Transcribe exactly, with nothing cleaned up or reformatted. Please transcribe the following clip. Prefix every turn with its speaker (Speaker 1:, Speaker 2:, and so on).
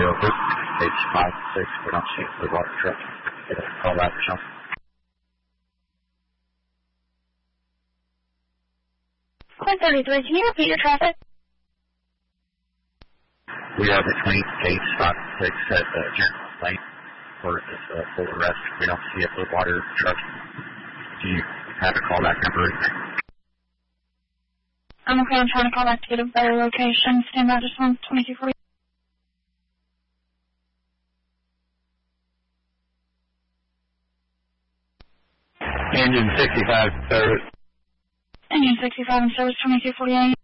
Speaker 1: over. Page five six, we don't see the water truck. Call that or something.
Speaker 2: Quinn thirty-three, can you repeat your traffic?
Speaker 1: We are between page five six at the General Lane for this uh, full arrest. We don't see a full water truck. Do you have a callback number?
Speaker 2: I'm okay, I'm trying to call back to get a better location. Stand by just one, twenty-two forty.
Speaker 3: Engine sixty-five service.
Speaker 2: Engine sixty-five in service, twenty-two forty-eight.